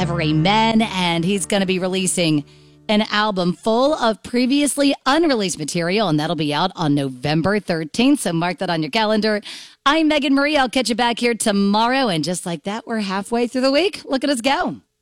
Ever Amen, and he's going to be releasing an album full of previously unreleased material, and that'll be out on November 13th, so mark that on your calendar. I'm Megan Marie. I'll catch you back here tomorrow, and just like that, we're halfway through the week. Look at us go.